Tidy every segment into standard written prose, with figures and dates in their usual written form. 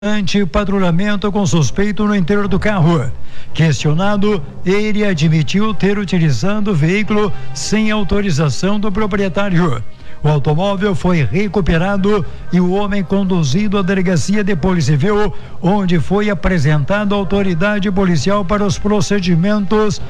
Patrulhamento com suspeito no interior do carro. Questionado, ele admitiu ter utilizado o veículo sem autorização do proprietário. O automóvel foi recuperado e o homem conduzido à delegacia de Polícia Civil, onde foi apresentado à autoridade policial para os procedimentos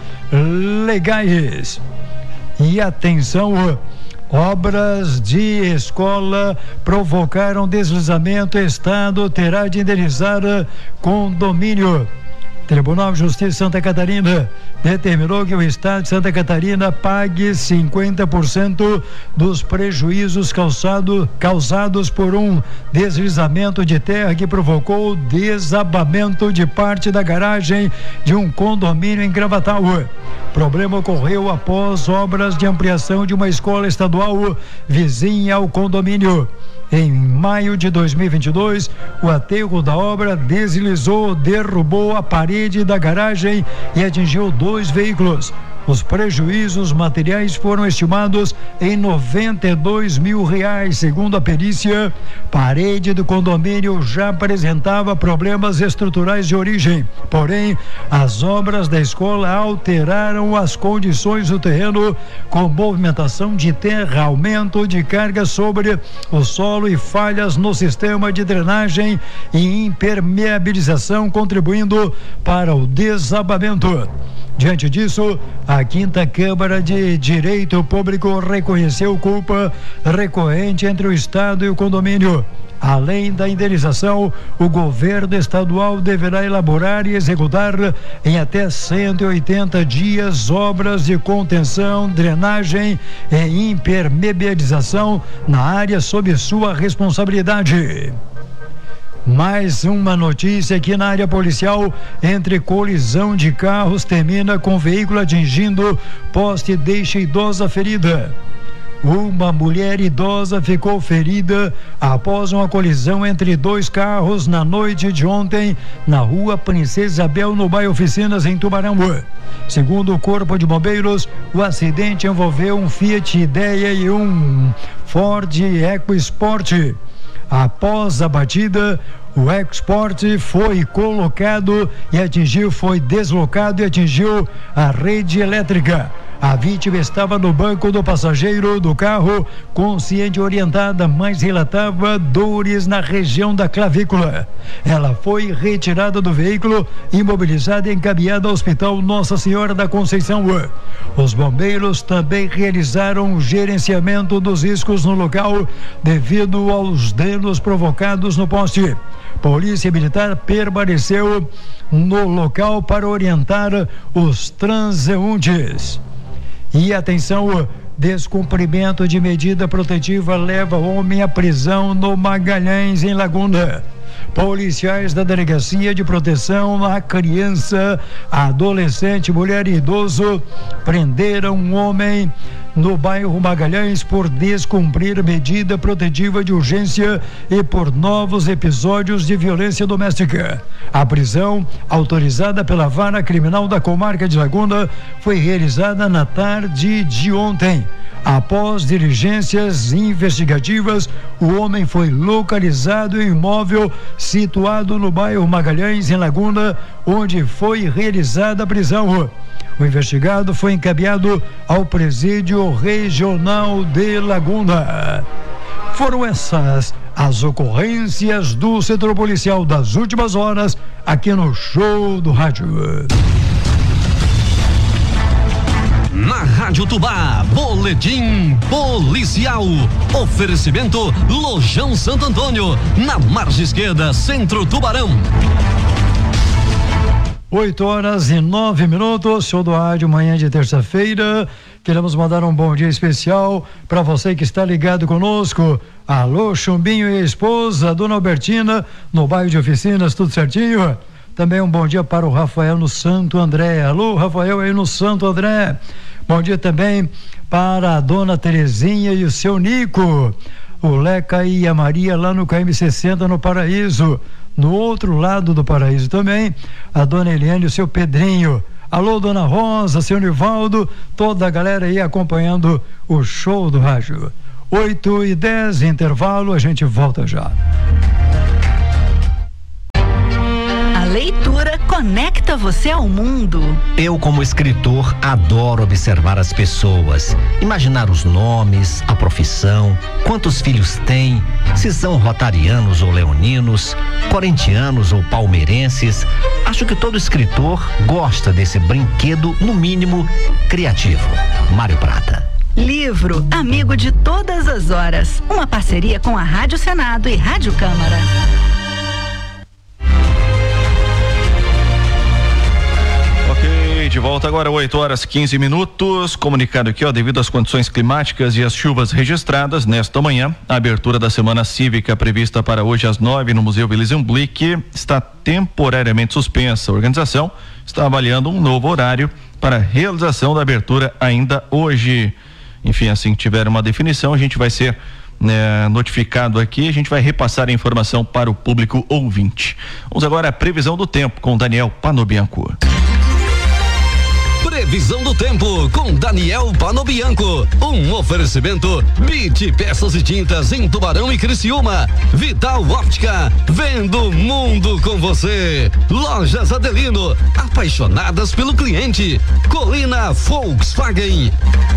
legais. E atenção, obras de escola provocaram deslizamento. Estado terá de indenizar condomínio. Tribunal de Justiça de Santa Catarina determinou que o Estado de Santa Catarina pague 50% dos prejuízos causados por um deslizamento de terra que provocou o desabamento de parte da garagem de um condomínio em Gravatal. O problema ocorreu após obras de ampliação de uma escola estadual vizinha ao condomínio. Em maio de 2022, o aterro da obra deslizou, derrubou a parede da garagem e atingiu 2 veículos. Os prejuízos materiais foram estimados em R$92 mil. Segundo a perícia, parede do condomínio já apresentava problemas estruturais de origem. Porém, as obras da escola alteraram as condições do terreno, com movimentação de terra, aumento de carga sobre o solo e falhas no sistema de drenagem e impermeabilização, contribuindo para o desabamento. Diante disso, a 5ª Câmara de Direito Público reconheceu culpa recorrente entre o Estado e o condomínio. Além da indenização, o governo estadual deverá elaborar e executar em até 180 dias obras de contenção, drenagem e impermeabilização na área sob sua responsabilidade. Mais uma notícia aqui na área policial: entre colisão de carros, termina com veículo atingindo poste e deixa idosa ferida. Uma mulher idosa ficou ferida após uma colisão entre 2 carros na noite de ontem na rua Princesa Isabel, no bairro Oficinas, em Tubarão. Segundo o Corpo de Bombeiros, o acidente envolveu um Fiat Idea e um Ford EcoSport. Após a batida, o EcoSport foi deslocado e atingiu a rede elétrica. A vítima estava no banco do passageiro do carro, consciente e orientada, mas relatava dores na região da clavícula. Ela foi retirada do veículo, imobilizada e encaminhada ao Hospital Nossa Senhora da Conceição. Os bombeiros também realizaram o gerenciamento dos riscos no local devido aos danos provocados no poste. Polícia Militar permaneceu no local para orientar os transeuntes. E atenção, descumprimento de medida protetiva leva homem à prisão no Magalhães, em Laguna. Policiais da Delegacia de Proteção à Criança, Adolescente, Mulher e Idoso prenderam um homem no bairro Magalhães por descumprir medida protetiva de urgência e por novos episódios de violência doméstica. A prisão, autorizada pela Vara Criminal da Comarca de Laguna, foi realizada na tarde de ontem. Após diligências investigativas, o homem foi localizado em imóvel situado no bairro Magalhães, em Laguna, onde foi realizada a prisão. O investigado foi encaminhado ao Presídio Regional de Laguna. Foram essas as ocorrências do setor policial das últimas horas aqui no Show do Rádio. Na Rádio Tubá, boletim policial. Oferecimento Lojão Santo Antônio, na margem esquerda, Centro Tubarão. 8h09, Show do Rádio, manhã de terça-feira. Queremos mandar um bom dia especial para você que está ligado conosco. Alô, Chumbinho e a esposa, Dona Albertina, no bairro de Oficinas, tudo certinho? Também um bom dia para o Rafael no Santo André. Alô, Rafael aí no Santo André. Bom dia também para a Dona Terezinha e o seu Nico. O Leca e a Maria lá no KM60 no Paraíso. No outro lado do Paraíso também, a Dona Eliane e o seu Pedrinho. Alô, Dona Rosa, seu Nivaldo, toda a galera aí acompanhando o Show do Rádio. 8h10, intervalo, a gente volta já. conecta você ao mundo. Eu, como escritor, adoro observar as pessoas, imaginar os nomes, a profissão, quantos filhos têm, se são rotarianos ou leoninos, corintianos ou palmeirenses. Acho que todo escritor gosta desse brinquedo, no mínimo, criativo. Mário Prata. Livro Amigo de Todas as Horas. Uma parceria com a Rádio Senado e Rádio Câmara. De volta agora, 8h15. Comunicado aqui, devido às condições climáticas e às chuvas registradas nesta manhã, a abertura da Semana Cívica prevista para hoje às 9 no Museu Wilson Blick está temporariamente suspensa. A organização está avaliando um novo horário para a realização da abertura ainda hoje. Enfim, assim que tiver uma definição, a gente vai ser notificado aqui, a gente vai repassar a informação para o público ouvinte. Vamos agora à previsão do tempo com Daniel Panobianco. Previsão do tempo com Daniel Panobianco. Um oferecimento BIT Peças e Tintas em Tubarão e Criciúma. Vital Óptica, vendo o mundo com você. Lojas Adelino, apaixonadas pelo cliente. Colina Volkswagen.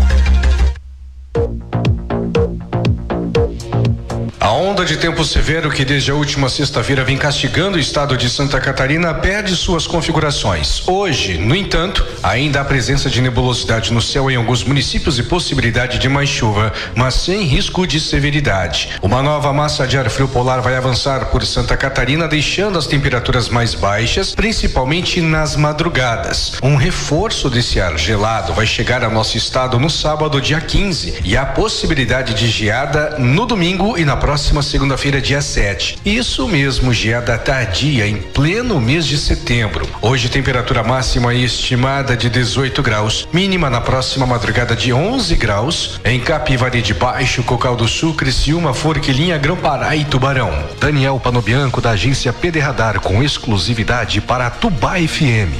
A onda de tempo severo que desde a última sexta-feira vem castigando o estado de Santa Catarina perde suas configurações. Hoje, no entanto, ainda há presença de nebulosidade no céu em alguns municípios e possibilidade de mais chuva, mas sem risco de severidade. Uma nova massa de ar frio polar vai avançar por Santa Catarina, deixando as temperaturas mais baixas, principalmente nas madrugadas. Um reforço desse ar gelado vai chegar ao nosso estado no sábado, dia 15, e há possibilidade de geada no domingo e na próxima segunda-feira, dia 7. Isso mesmo, geada tardia em pleno mês de setembro. Hoje, temperatura máxima estimada de 18 graus, mínima na próxima madrugada de 11 graus, em Capivari de Baixo, Cocal do Sul, Criciúma, Forquilinha, Grão-Pará e Tubarão. Daniel Panobianco, da agência PD Radar, com exclusividade para Tubá FM.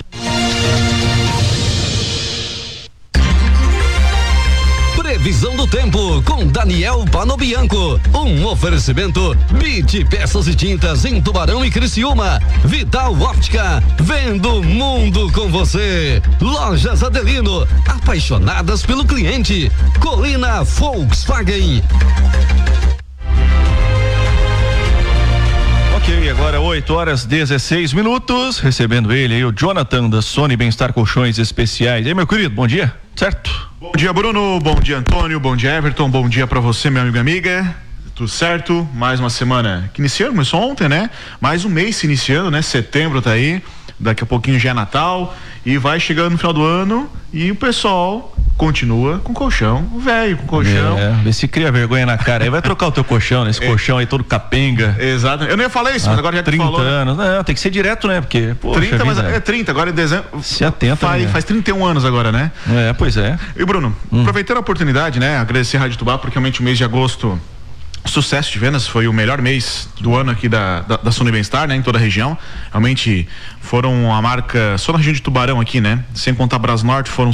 Previsão do tempo com Daniel Panobianco. Um oferecimento BIT Peças e Tintas em Tubarão e Criciúma. Vital Óptica, vendo o mundo com você. Lojas Adelino, apaixonadas pelo cliente. Colina Volkswagen. Ok, agora 8h16, recebendo ele aí, o Jonathan da Sony Bem-Estar Colchões Especiais. E aí, meu querido, bom dia, certo? Bom dia, Bruno, bom dia, Antônio, bom dia, Everton, bom dia pra você, meu amigo e amiga. Tudo certo? Mais uma semana que iniciou, começou ontem, né? Mais um mês se iniciando, né? Setembro tá aí, daqui a pouquinho já é Natal e vai chegando no final do ano e o pessoal continua com colchão velho, com colchão. Vê se cria vergonha na cara. Aí vai trocar o teu colchão, né? Esse colchão aí todo capenga. Exato. Eu não ia falar isso, mas agora já 30 falou, anos. Não, tem que ser direto, né? Porque, 30, mas é 30, agora em dezembro. Se atenta, faz 31 anos agora, né? Pois é. E Bruno, aproveitando a oportunidade, né? Agradecer a Rádio Tubá, porque realmente o mês de agosto, sucesso de vendas, foi o melhor mês do ano aqui da Sony Bem-Estar, né? Em toda a região. Realmente foram a marca, só na região de Tubarão aqui, né? Sem contar Brasnorte, foram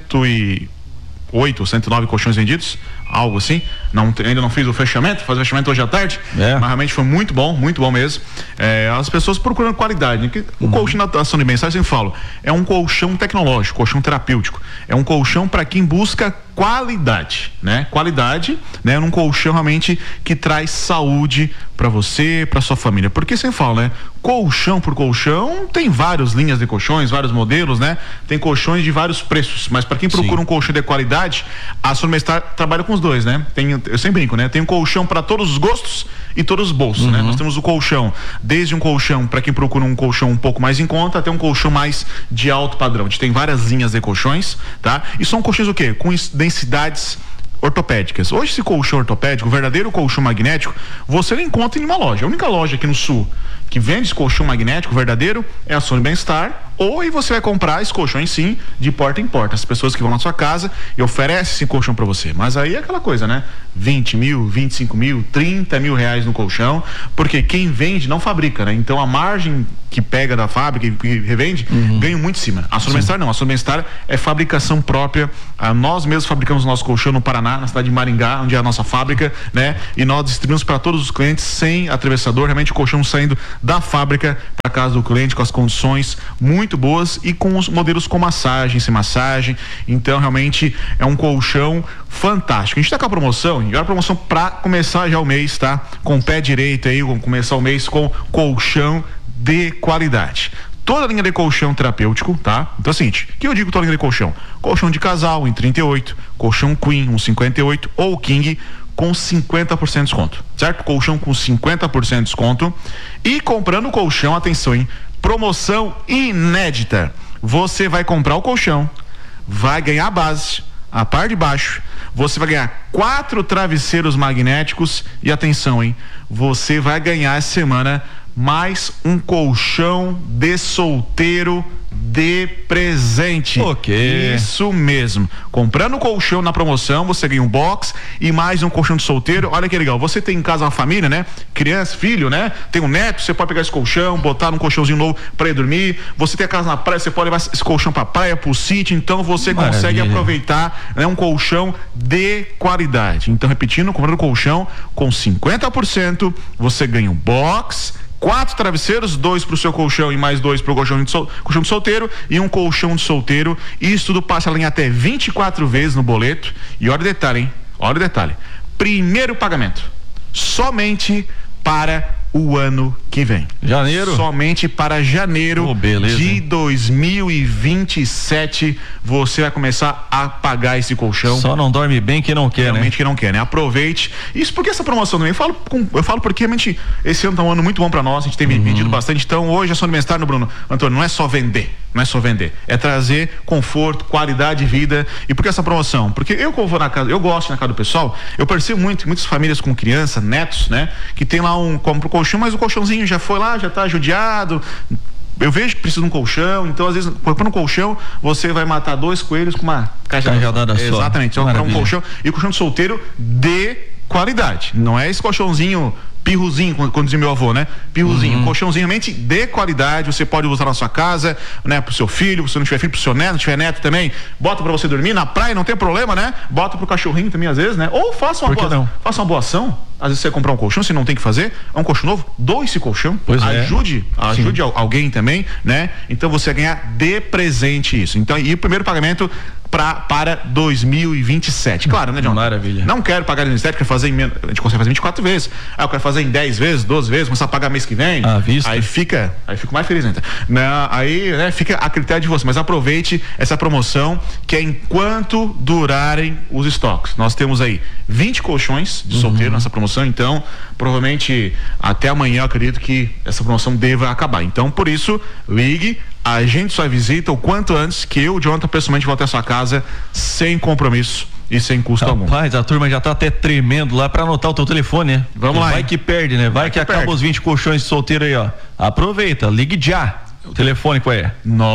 108, 109 colchões vendidos, algo assim. Ainda não fiz o fechamento, faz o fechamento hoje à tarde, mas realmente foi muito bom mesmo. As pessoas procurando qualidade, né? O colchão da Sony Bem-Estar, eu sempre falo, é um colchão tecnológico, colchão terapêutico, é um colchão para quem busca qualidade, né? Qualidade, né? Num colchão realmente que traz saúde para você, para sua família, porque sempre falo, né? Colchão por colchão, tem várias linhas de colchões, vários modelos, né? Tem colchões de vários preços, mas para quem procura um colchão de qualidade, a Sony Bem-Estar trabalha com os dois, né? Eu sempre brinco, né? Tem um colchão para todos os gostos e todos os bolsos, né? Nós temos o colchão, desde um colchão para quem procura um colchão um pouco mais em conta, até um colchão mais de alto padrão. A gente tem várias linhas de colchões, tá? E são colchões o quê? Com densidades ortopédicas. Hoje esse colchão ortopédico, o verdadeiro colchão magnético, você não encontra em nenhuma loja. A única loja aqui no sul que vende esse colchão magnético verdadeiro é a Sony Bem-Estar, ou aí você vai comprar esse colchão sim, de porta em porta, as pessoas que vão na sua casa e oferecem esse colchão para você. Mas aí é aquela coisa, né? 20 mil, 25 mil, 30 mil reais no colchão, porque quem vende não fabrica, né? Então a margem que pega da fábrica e revende, ganha muito em cima. A Sony Bem-Estar não, a Sony Bem-Estar é fabricação própria. Nós mesmos fabricamos o nosso colchão no Paraná, na cidade de Maringá, onde é a nossa fábrica, né? E nós distribuímos para todos os clientes sem atravessador, realmente o colchão saindo da fábrica para casa do cliente com as condições muito boas e com os modelos com massagem, sem massagem. Então realmente é um colchão fantástico. A gente tá com a promoção, e a promoção para começar já o mês, tá? Com o pé direito aí, vamos começar o mês com colchão de qualidade. Toda a linha de colchão terapêutico, tá? Então é o seguinte, o que eu digo toda a linha de colchão? Colchão de casal em 38, colchão queen, um 58 ou king com 50% de desconto, certo? Colchão com 50% de desconto. E comprando o colchão, atenção, hein? Promoção inédita. Você vai comprar o colchão, vai ganhar a base, a parte de baixo, você vai ganhar 4 travesseiros magnéticos e atenção, hein? Você vai ganhar essa semana mais um colchão de solteiro de presente. Ok. Isso mesmo. Comprando o colchão na promoção, você ganha um box e mais um colchão de solteiro. Olha que legal. Você tem em casa uma família, né? Criança, filho, né? Tem um neto, você pode pegar esse colchão, botar num colchãozinho novo pra ir dormir. Você tem a casa na praia, você pode levar esse colchão pra praia, pro sítio. Então você consegue aproveitar, né, um colchão de qualidade. Então, repetindo, comprando o colchão com 50%, você ganha um box, 4 travesseiros, 2 pro seu colchão e mais 2 pro colchão de solteiro e um colchão de solteiro. Isso tudo passa em até 24 vezes no boleto. E olha o detalhe, hein? Olha o detalhe. Primeiro pagamento, somente para o ano que vem. Janeiro? Somente para janeiro de 2027 você vai começar a pagar esse colchão. Só não dorme bem quem não quer, realmente né? que não quer, né? Aproveite. Isso porque essa promoção também, eu falo porque realmente esse ano tá um ano muito bom para nós, a gente tem vendido bastante. Então hoje a Sony Bem-Estar, no Bruno Antônio, não é só vender, é trazer conforto, qualidade de vida. E por que essa promoção? Porque eu vou na casa, eu gosto na casa do pessoal, eu percebo muitas famílias com criança, netos, né? Que tem lá compra o colchão, mas o colchãozinho já foi lá, já tá judiado. Eu vejo que precisa de um colchão, então às vezes, comprando um colchão, você vai matar 2 coelhos com uma cajadada só. Exatamente, então comprar um colchão, e o colchão de solteiro de qualidade. Não é esse colchãozinho pirruzinho, quando dizia meu avô, né? Pirruzinho, colchãozinho realmente de qualidade, você pode usar na sua casa, né? Pro seu filho, se não tiver filho, pro seu neto, se tiver neto também, bota pra você dormir, na praia não tem problema, né? Bota pro cachorrinho também às vezes, né? Ou faça uma boa ação, às vezes você comprar um colchão, se não tem que fazer, é um colchão novo, doe esse colchão, ajude alguém também, né? Então você vai ganhar de presente isso. Então, e o primeiro pagamento para 2027. Claro, né, John? Maravilha. Não quero pagar em 2027, quero fazer a gente consegue fazer 24 vezes. Eu quero fazer em 10 vezes, 12 vezes, começar a pagar mês que vem. Aí fico mais feliz ainda. Aí, né, fica a critério de você, mas aproveite essa promoção que é enquanto durarem os estoques. Nós temos aí 20 colchões de solteiro nessa promoção, então provavelmente até amanhã eu acredito que essa promoção deva acabar. Então, por isso, ligue, agende sua visita o quanto antes, que eu, Jonathan, pessoalmente vou até a sua casa sem compromisso e sem custo algum. Rapaz, a turma já tá até tremendo lá pra anotar o teu telefone, né? Vamos lá. Vai que perde, né? Vai que acaba os 20 colchões de solteiro aí, ó. Aproveita, ligue já. O telefone qual é?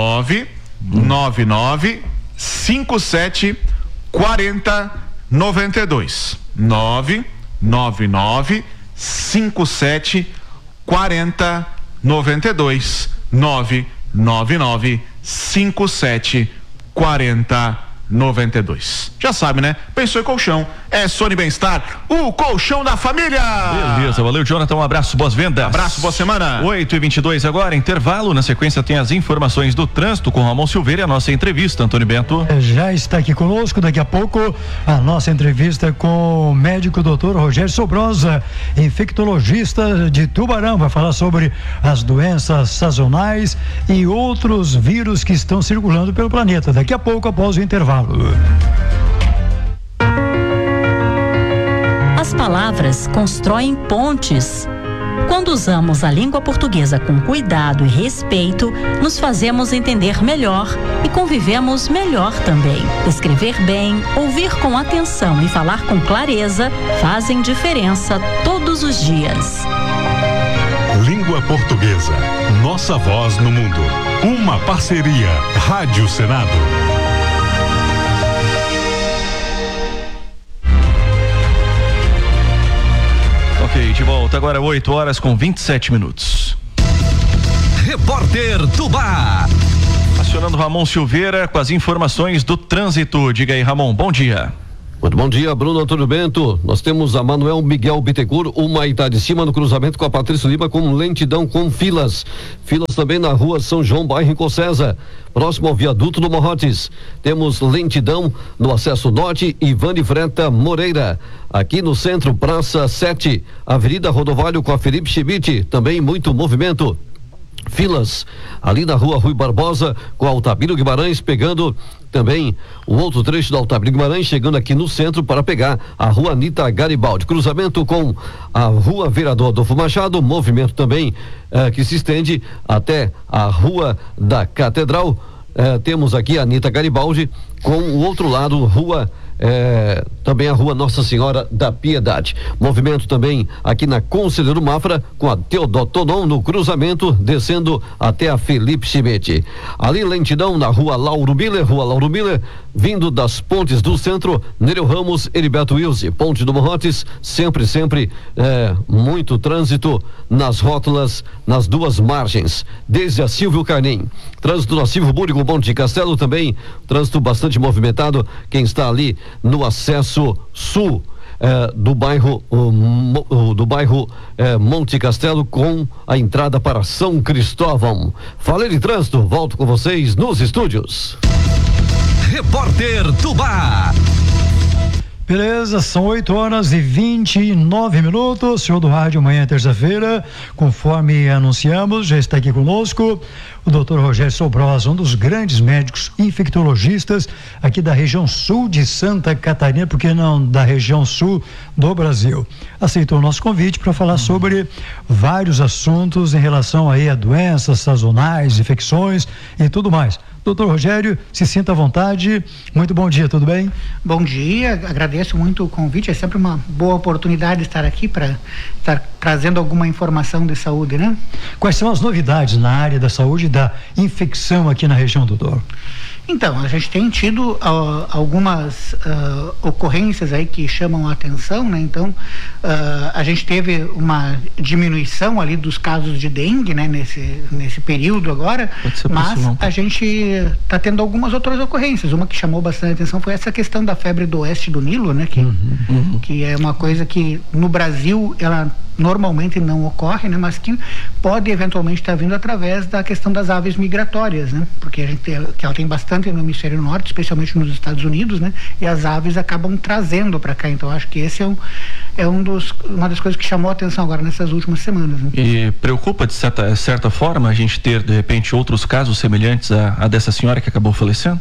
999 57 40 92. 999 57 40 92. 999 57 40 92. Já sabe, né? Pensou em colchão, é Sony Bem-Estar, o colchão da família. Beleza, valeu, Jonathan, um abraço, boas vendas. Abraço, boa semana. 8h22 agora, intervalo, na sequência tem as informações do trânsito com Ramon Silveira e a nossa entrevista, Antônio Bento. Já está aqui conosco, daqui a pouco a nossa entrevista com o médico Dr. Rogério Sobrosa, infectologista de Tubarão, vai falar sobre as doenças sazonais e outros vírus que estão circulando pelo planeta, daqui a pouco após o intervalo. As palavras constroem pontes. Quando usamos a língua portuguesa com cuidado e respeito, nos fazemos entender melhor e convivemos melhor também. Escrever bem, ouvir com atenção e falar com clareza fazem diferença todos os dias. Língua Portuguesa, nossa voz no mundo. Uma parceria Rádio Senado. Ok, de volta agora 8h27. Repórter Tubá. Acionando Ramon Silveira com as informações do trânsito. Diga aí, Ramon, bom dia. Muito bom dia, Bruno Antônio Bento. Nós temos a Manuel Miguel Bittencourt, uma Itá de Cima, no cruzamento com a Patrício Lima, com lentidão, com filas. Filas também na rua São João, bairro Incocesa, próximo ao viaduto do Morrotes. Temos lentidão no acesso norte, Ivane Freta Moreira. Aqui no centro, Praça 7, Avenida Rodovalho com a Felipe Schmidt, também muito movimento. Filas ali na rua Rui Barbosa com a Altamiro Guimarães, pegando também o outro trecho da Altamiro Guimarães, chegando aqui no centro para pegar a rua Anita Garibaldi, cruzamento com a rua Vereador Adolfo Machado, movimento também que se estende até a rua da Catedral. Temos aqui a Anita Garibaldi, com o outro lado, rua também a rua Nossa Senhora da Piedade. Movimento também aqui na Conselheiro Mafra, com a Teodoro Tonon no cruzamento, descendo até a Felipe Schmidt. Ali lentidão na rua Lauro Miller, vindo das pontes do centro, Nereu Ramos, Heriberto Wilson, Ponte do Morrotes, sempre muito trânsito nas rótulas, nas duas margens, desde a Silvio Carnim. Trânsito na Silvio Búrigo, Monte Castelo também, trânsito bastante movimentado. Quem está ali no acesso sul do bairro Monte Castelo, com a entrada para São Cristóvão. Falei de trânsito, volto com vocês nos estúdios. Repórter Tubá. Beleza, são 8h29. Senhor do Rádio, amanhã é terça-feira, conforme anunciamos, já está aqui conosco o Dr. Rogério Sobrosa, um dos grandes médicos infectologistas aqui da região sul de Santa Catarina, porque não da região sul do Brasil. Aceitou o nosso convite para falar sobre vários assuntos em relação aí a doenças sazonais, infecções e tudo mais. Doutor Rogério, se sinta à vontade. Muito bom dia, tudo bem? Bom dia, agradeço muito o convite. É sempre uma boa oportunidade estar aqui para estar trazendo alguma informação de saúde, né? Quais são as novidades na área da saúde e da infecção aqui na região, doutor? Então, a gente tem tido algumas ocorrências aí que chamam a atenção, né? Então, a gente teve uma diminuição ali dos casos de dengue, né? Nesse período agora, mas a gente está tendo algumas outras ocorrências. Uma que chamou bastante atenção foi essa questão da febre do oeste do Nilo, né? Que é uma coisa que no Brasil ela normalmente não ocorre, né? Mas que pode eventualmente estar vindo através da questão das aves migratórias, né? Porque que ela tem bastante no hemisfério norte, especialmente nos Estados Unidos, né? E as aves acabam trazendo para cá. Então acho que esse é uma das coisas que chamou a atenção agora nessas últimas semanas, né? E preocupa de certa forma a gente ter de repente outros casos semelhantes a dessa senhora que acabou falecendo?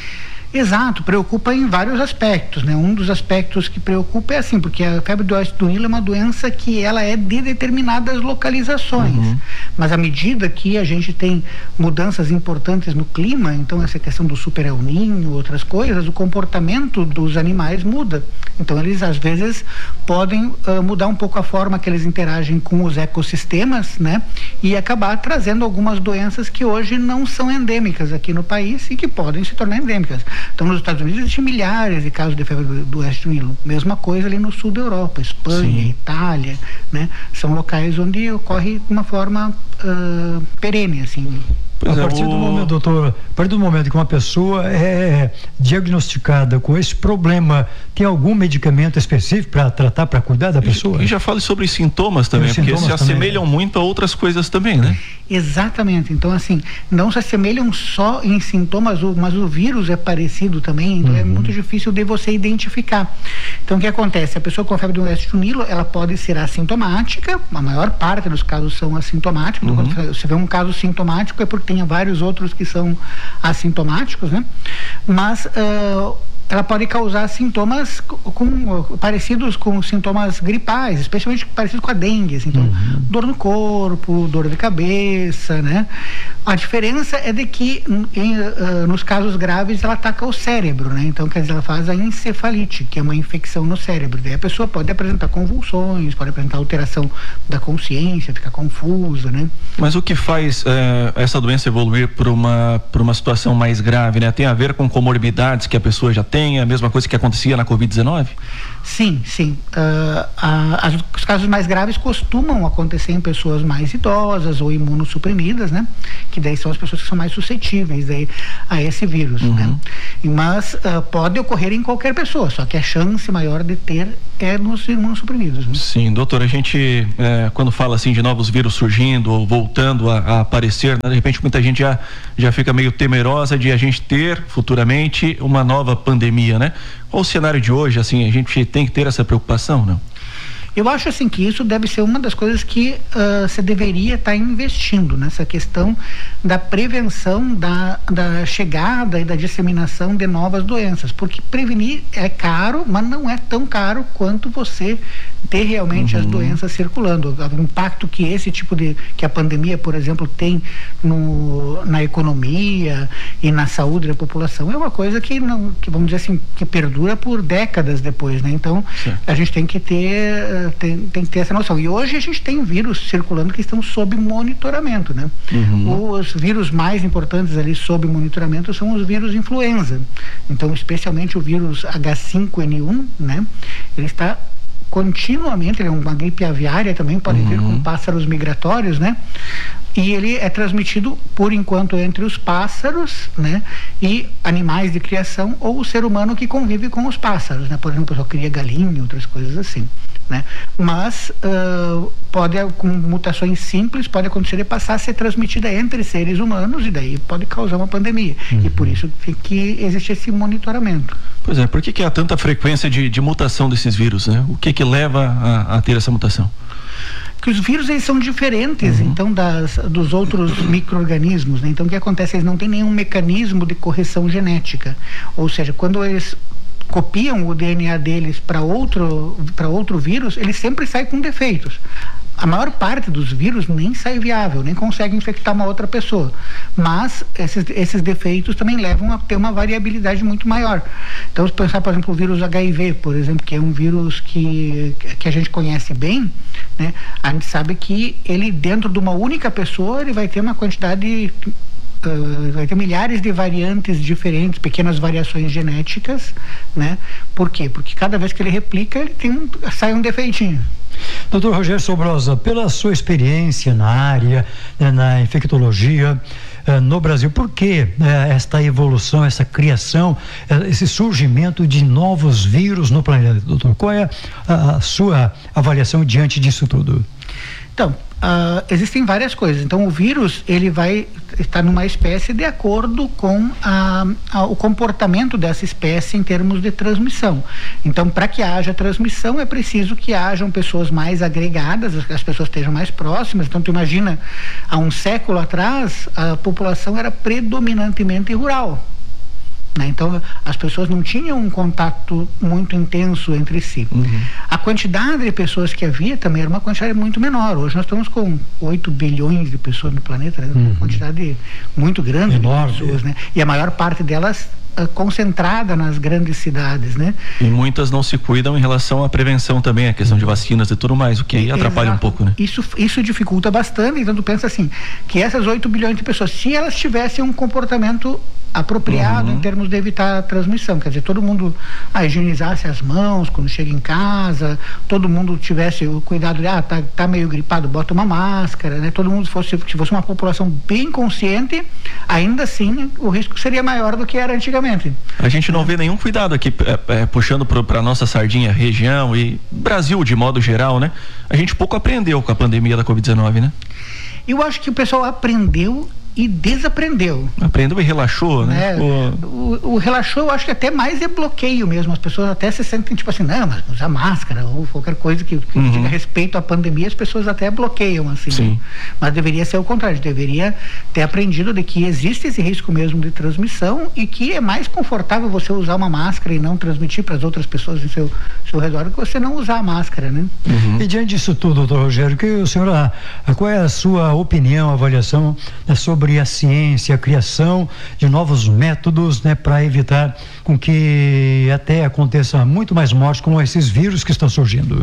Exato, preocupa em vários aspectos, né? Um dos aspectos que preocupa é assim, porque a febre do oeste do Nilo é uma doença que ela é de determinadas localizações, mas à medida que a gente tem mudanças importantes no clima, então essa questão do super El Niño, outras coisas, o comportamento dos animais muda, então eles às vezes podem mudar um pouco a forma que eles interagem com os ecossistemas, né? E acabar trazendo algumas doenças que hoje não são endêmicas aqui no país e que podem se tornar endêmicas. Então, nos Estados Unidos existem milhares de casos de febre do oeste do Nilo. Mesma coisa ali no sul da Europa, Espanha, Itália, né? São locais onde ocorre de uma forma perene, assim. A partir do momento, doutor, a partir do momento que uma pessoa é diagnosticada com esse problema, tem algum medicamento específico para tratar, para cuidar da pessoa? E já fale sobre sintomas também, porque se assemelham muito a outras coisas também, né? Exatamente. Então, assim, não se assemelham só em sintomas, mas o vírus é parecido também, então é muito difícil de você identificar. Então, o que acontece? A pessoa com a febre do oeste do Nilo, ela pode ser assintomática, a maior parte dos casos são assintomáticos. Quando você vê um caso sintomático é porque tem vários outros que são assintomáticos, né? Mas ela pode causar sintomas parecidos com sintomas gripais, especialmente parecidos com a dengue, assim, então, dor no corpo, dor de cabeça, né? A diferença é de que nos casos graves ela ataca o cérebro, né? Então, quer dizer, ela faz a encefalite, que é uma infecção no cérebro. Daí a pessoa pode apresentar convulsões, pode apresentar alteração da consciência, ficar confusa, né? Mas o que faz essa doença evoluir para uma situação mais grave, né? Tem a ver com comorbidades que a pessoa já tem, a mesma coisa que acontecia na Covid-19? Sim. Os casos mais graves costumam acontecer em pessoas mais idosas ou imunossuprimidas, né? Que daí são as pessoas que são mais suscetíveis a esse vírus, né? Mas pode ocorrer em qualquer pessoa, só que a chance maior de ter é nos imunossuprimidos, né? Sim, doutor, a gente quando fala assim de novos vírus surgindo ou voltando a aparecer, né, de repente muita gente já fica meio temerosa de a gente ter futuramente uma nova pandemia, né? Qual o cenário de hoje, assim, a gente tem que ter essa preocupação, não? Eu acho assim que isso deve ser uma das coisas que você deveria estar investindo nessa questão da prevenção da chegada e da disseminação de novas doenças, porque prevenir é caro, mas não é tão caro quanto você ter realmente as doenças circulando. O impacto que que a pandemia, por exemplo, tem na economia e na saúde da população é uma coisa que vamos dizer assim, que perdura por décadas depois, né? Então, a gente tem que ter essa noção. E hoje a gente tem vírus circulando que estão sob monitoramento, né? Os vírus mais importantes ali sob monitoramento são os vírus influenza. Então, especialmente o vírus H5N1, né? Ele está continuamente, ele é uma gripe aviária também, pode vir com pássaros migratórios, né? E ele é transmitido, por enquanto, entre os pássaros, né? E animais de criação ou o ser humano que convive com os pássaros, né? Por exemplo, a pessoa cria galinha e outras coisas assim, né? Mas com mutações simples, pode acontecer de passar a ser transmitida entre seres humanos e daí pode causar uma pandemia. E por isso que existe esse monitoramento. Pois é, por que há tanta frequência de mutação desses vírus, né? O que leva a ter essa mutação? Que os vírus eles são diferentes então dos outros micro-organismos, né? Então o que acontece, eles não têm nenhum mecanismo de correção genética, ou seja, quando eles copiam o DNA deles para outro vírus, ele sempre sai com defeitos. A maior parte dos vírus nem sai viável, nem consegue infectar uma outra pessoa, mas esses defeitos também levam a ter uma variabilidade muito maior. Então, se pensar, por exemplo, o vírus HIV, por exemplo, que é um vírus que a gente conhece bem, né? A gente sabe que ele, dentro de uma única pessoa, ele vai ter uma quantidade vai ter milhares de variantes diferentes, pequenas variações genéticas, né? Por quê? Porque cada vez que ele replica, ele sai um defeitinho. Doutor Rogério Sobrosa, pela sua experiência na área, na infectologia, no Brasil, por que esta evolução, essa criação, esse surgimento de novos vírus no planeta, doutor? Qual é a sua avaliação diante disso tudo? Então, existem várias coisas. Então, o vírus, ele vai estar numa espécie de acordo com o comportamento dessa espécie em termos de transmissão. Então, para que haja transmissão, é preciso que hajam pessoas mais agregadas, as pessoas estejam mais próximas. Então, tu imagina, há um século atrás, a população era predominantemente rural, né? Então as pessoas não tinham um contato muito intenso entre si. A quantidade de pessoas que havia também era uma quantidade muito menor. Hoje nós estamos com 8 bilhões de pessoas no planeta, né? Uma quantidade muito grande de pessoas, né? E a maior parte delas concentrada nas grandes cidades, né? E muitas não se cuidam em relação à prevenção também, a questão de vacinas e tudo mais, o que aí atrapalha um pouco, né? Isso dificulta bastante. Então tu pensa assim, que essas 8 bilhões de pessoas, se elas tivessem um comportamento apropriado em termos de evitar a transmissão, quer dizer, todo mundo higienizasse as mãos quando chega em casa, todo mundo tivesse o cuidado de, tá meio gripado, bota uma máscara, né? Todo mundo fosse uma população bem consciente, ainda assim o risco seria maior do que era antigamente. A gente não vê nenhum cuidado aqui, puxando para nossa sardinha região e Brasil de modo geral, né? A gente pouco aprendeu com a pandemia da Covid-19, né? Eu acho que o pessoal aprendeu e desaprendeu. Aprendeu e relaxou, né? O relaxou, eu acho que até mais é bloqueio mesmo. As pessoas até se sentem tipo assim, não, mas usar máscara ou qualquer coisa que diga respeito à pandemia, as pessoas até bloqueiam, assim. Sim. Mas deveria ser o contrário, deveria ter aprendido de que existe esse risco mesmo de transmissão e que é mais confortável você usar uma máscara e não transmitir para as outras pessoas em seu redor do que você não usar a máscara, né? E diante disso tudo, doutor Rogério, qual é a sua opinião, avaliação sobre a ciência, a criação de novos métodos, né, para evitar com que até aconteça muito mais mortes com esses vírus que estão surgindo?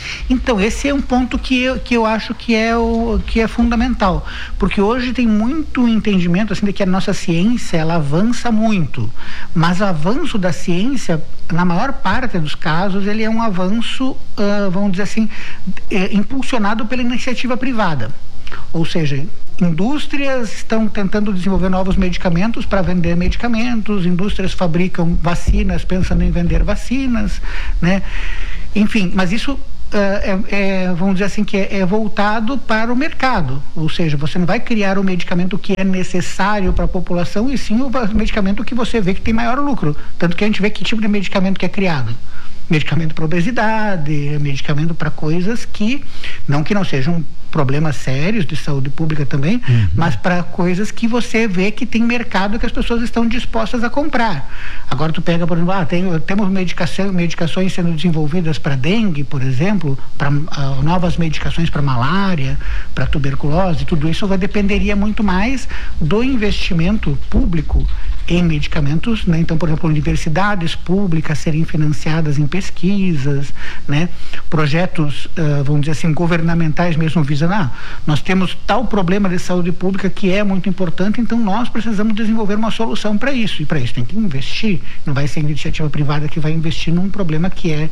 Então, esse é um ponto que eu acho que é fundamental, porque hoje tem muito entendimento assim de que a nossa ciência ela avança muito, mas o avanço da ciência, na maior parte dos casos, ele é um avanço, vamos dizer assim, impulsionado pela iniciativa privada, ou seja, indústrias estão tentando desenvolver novos medicamentos para vender medicamentos, indústrias fabricam vacinas pensando em vender vacinas, né? Enfim, mas isso vamos dizer assim, que é voltado para o mercado, ou seja, você não vai criar o medicamento que é necessário para a população, e sim o medicamento que você vê que tem maior lucro, tanto que a gente vê que tipo de medicamento que é criado. Medicamento para obesidade, medicamento para coisas que não sejam problemas sérios de saúde pública também, mas para coisas que você vê que tem mercado que as pessoas estão dispostas a comprar. Agora tu pega, por exemplo, temos medicações sendo desenvolvidas para dengue, por exemplo, para novas medicações para malária, para tuberculose, tudo isso dependeria muito mais do investimento público em medicamentos, né? Então, por exemplo, universidades públicas serem financiadas em pesquisas, né? Projetos, vamos dizer assim, governamentais mesmo visando, nós temos tal problema de saúde pública que é muito importante, então nós precisamos desenvolver uma solução para isso, e para isso tem que investir, não vai ser a iniciativa privada que vai investir num problema que é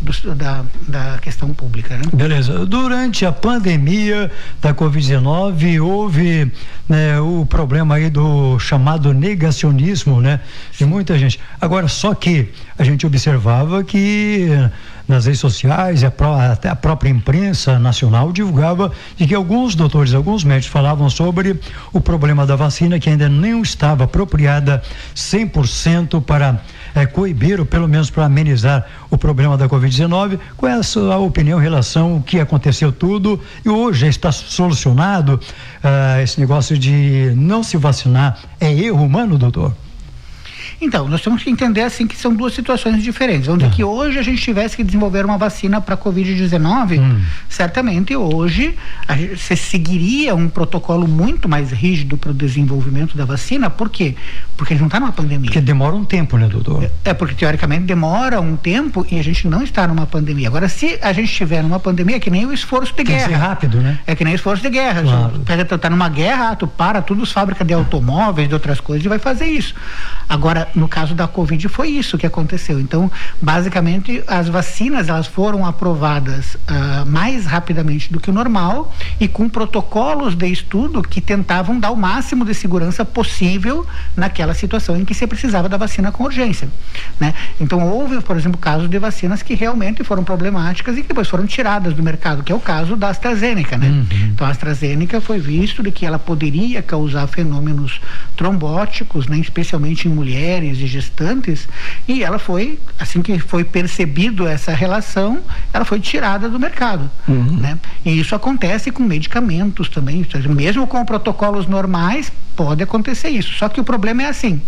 da questão pública, né? Beleza. Durante a pandemia da Covid-19 houve, né, o problema aí do chamado negacionismo, né, de muita gente. Agora, só que a gente observava que nas redes sociais, até a própria imprensa nacional divulgava de que alguns doutores, alguns médicos falavam sobre o problema da vacina, que ainda não estava apropriada 100% para coibir, ou pelo menos para amenizar o problema da Covid-19. Qual é a sua opinião em relação ao que aconteceu tudo e hoje está solucionado esse negócio de não se vacinar? É erro humano, doutor? Então, nós temos que entender assim que são duas situações diferentes. Vamos dizer que hoje a gente tivesse que desenvolver uma vacina para a Covid-19, certamente hoje você seguiria um protocolo muito mais rígido para o desenvolvimento da vacina. Por quê? Porque a gente não está numa pandemia. Porque demora um tempo, né, doutor? Porque teoricamente demora um tempo e a gente não está numa pandemia. Agora, se a gente estiver numa pandemia, é que nem o esforço de guerra. Tem que ser rápido, né? É que nem o esforço de guerra. Claro. Tu tá numa guerra, tu para tudo, as fábricas de automóveis, de outras coisas, e vai fazer isso. Agora, no caso da Covid, foi isso que aconteceu. Então, basicamente, as vacinas, elas foram aprovadas mais rapidamente do que o normal e com protocolos de estudo que tentavam dar o máximo de segurança possível naquela situação em que se precisava da vacina com urgência, né? Então, houve, por exemplo, casos de vacinas que realmente foram problemáticas e que depois foram tiradas do mercado, que é o caso da AstraZeneca, né? Então, a AstraZeneca foi visto de que ela poderia causar fenômenos trombóticos, né? Especialmente em mulheres e gestantes, e ela foi, assim que foi percebido essa relação, ela foi tirada do mercado, né? E isso acontece com medicamentos também, mesmo com protocolos normais, pode acontecer isso, só que o problema é assim,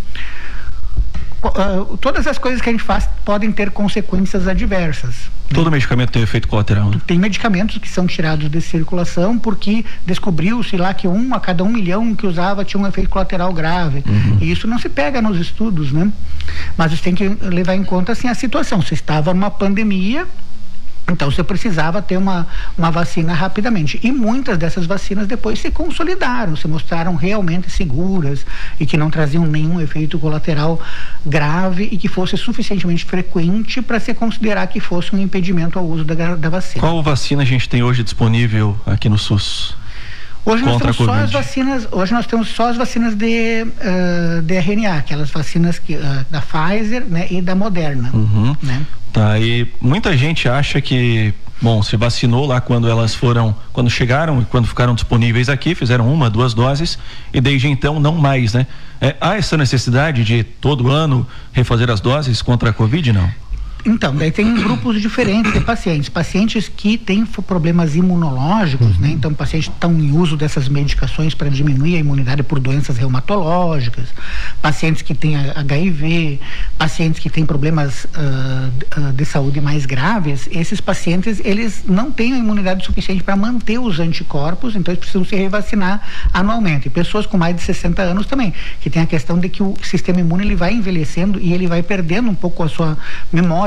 todas as coisas que a gente faz podem ter consequências adversas. Todo medicamento tem efeito colateral, né? Tem medicamentos que são tirados de circulação porque descobriu-se lá que a cada 1 milhão que usava tinha um efeito colateral grave. E isso não se pega nos estudos, né? Mas você tem que levar em conta assim a situação. Você estava numa pandemia, então você precisava ter uma vacina rapidamente. E muitas dessas vacinas depois se consolidaram, se mostraram realmente seguras e que não traziam nenhum efeito colateral grave e que fosse suficientemente frequente para se considerar que fosse um impedimento ao uso da vacina. Qual vacina a gente tem hoje disponível aqui no SUS? Hoje nós temos só as vacinas de RNA, aquelas vacinas da Pfizer, né, e da Moderna, né? Tá, e muita gente acha que, bom, se vacinou lá quando chegaram e quando ficaram disponíveis aqui, fizeram 1, 2 doses e desde então não mais, né? Há essa necessidade de todo ano refazer as doses contra a Covid, não? Então, daí tem grupos diferentes de pacientes que têm problemas imunológicos, né? Então, pacientes que estão em uso dessas medicações para diminuir a imunidade por doenças reumatológicas, pacientes que têm HIV, pacientes que têm problemas de saúde mais graves. Esses pacientes, eles não têm a imunidade suficiente para manter os anticorpos, então eles precisam se revacinar anualmente. E pessoas com mais de 60 anos também, que tem a questão de que o sistema imune ele vai envelhecendo e ele vai perdendo um pouco a sua memória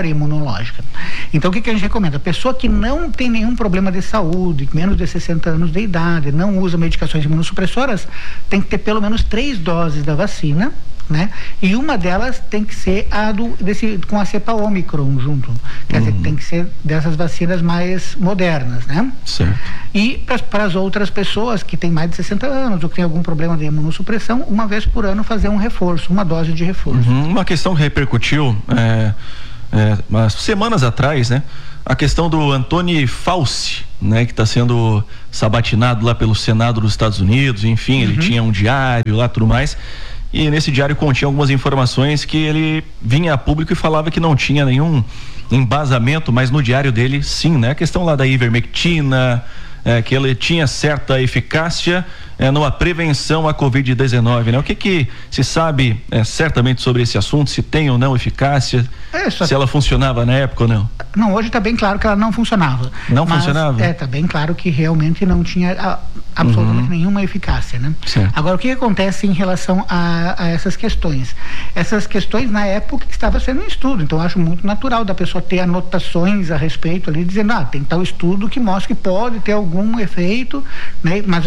memória imunológica. Então, o que a gente recomenda? A pessoa que não tem nenhum problema de saúde, menos de 60 anos de idade, não usa medicações imunossupressoras, tem que ter pelo menos 3 doses da vacina, né? E uma delas tem que ser com a cepa Ômicron junto. Quer dizer, tem que ser dessas vacinas mais modernas, né? Certo. E para as outras pessoas que têm mais de 60 anos ou que têm algum problema de imunossupressão, uma vez por ano fazer um reforço, uma dose de reforço. Uma questão que repercutiu umas semanas atrás, né? A questão do Anthony Fauci, né? Que está sendo sabatinado lá pelo Senado dos Estados Unidos, enfim, ele tinha um diário lá, tudo mais. E nesse diário continha algumas informações que ele vinha a público e falava que não tinha nenhum embasamento, mas no diário dele sim, né? A questão lá da ivermectina, que ele tinha certa eficácia numa prevenção à Covid-19, né? O que se sabe certamente sobre esse assunto, se tem ou não eficácia, se ela funcionava na época ou não? Não, hoje está bem claro que ela não funcionava. Não funcionava? Está bem claro que realmente não tinha absolutamente nenhuma eficácia, né? Certo. Agora, o que acontece em relação a essas questões? Essas questões, na época, estava sendo um estudo, então eu acho muito natural da pessoa ter anotações a respeito ali, dizendo, tem tal estudo que mostra que pode ter algum efeito, né? Mas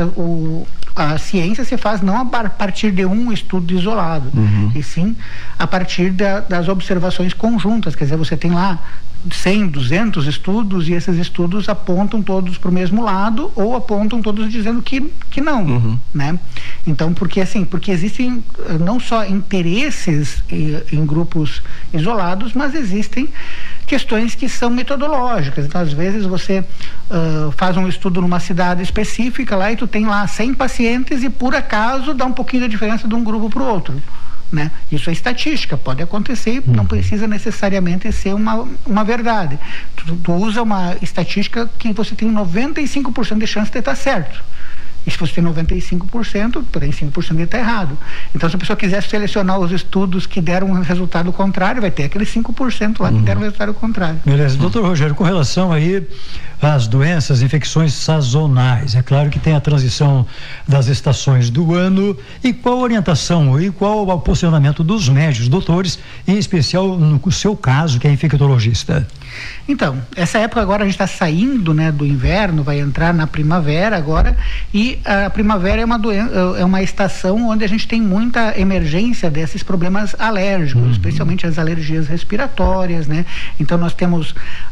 a ciência se faz não a partir de um estudo isolado, e sim a partir das observações conjuntas. Quer dizer, você tem lá 100, 200 estudos e esses estudos apontam todos para o mesmo lado ou apontam todos dizendo que não, né? Então, porque existem não só interesses em grupos isolados, mas existem questões que são metodológicas. Então, às vezes você faz um estudo numa cidade específica lá e tu tem lá 100 pacientes e por acaso dá um pouquinho de diferença de um grupo para o outro, né? Isso é estatística, pode acontecer, não precisa necessariamente ser uma verdade. Tu usa uma estatística que você tem 95% de chance de estar certo. E se você tem 95%, tem 5% de estar errado. Então, se a pessoa quiser selecionar os estudos que deram um resultado contrário, vai ter aqueles 5% lá que deram um resultado contrário. Beleza. Doutor Rogério, com relação aí às doenças, infecções sazonais, é claro que tem a transição das estações do ano, e qual a orientação e qual o posicionamento dos médicos, doutores, em especial no seu caso, que é infectologista? Então, essa época agora a gente está saindo, né, do inverno, vai entrar na primavera agora, e a primavera é uma estação onde a gente tem muita emergência desses problemas alérgicos, especialmente as alergias respiratórias, né? Então nós temos